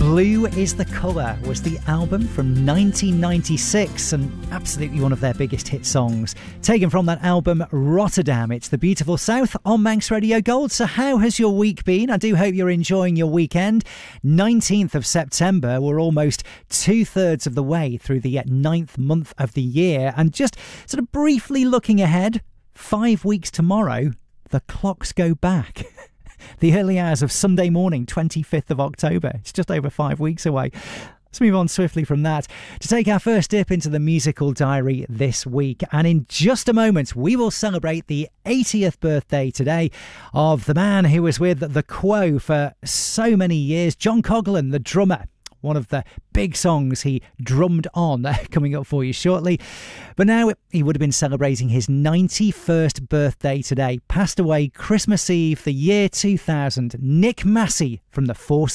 Blue is the Colour was the album from 1996 and absolutely one of their biggest hit songs. Taken from that album, Rotterdam. It's The Beautiful South on Manx Radio Gold. So how has your week been? I do hope you're enjoying your weekend. 19th of September, we're almost 2/3 of the way through the 9th month of the year. And just sort of briefly looking ahead, 5 weeks tomorrow, the clocks go back. The early hours of Sunday morning, 25th of October. It's just over 5 weeks away. Let's move on swiftly from that to take our first dip into the musical diary this week. And in just a moment, we will celebrate the 80th birthday today of the man who was with The Quo for so many years, John Coghlan, the drummer. One of the big songs he drummed on coming up for you shortly. But now he would have been celebrating his 91st birthday today. Passed away Christmas Eve, the year 2000. Nick Massey from the Four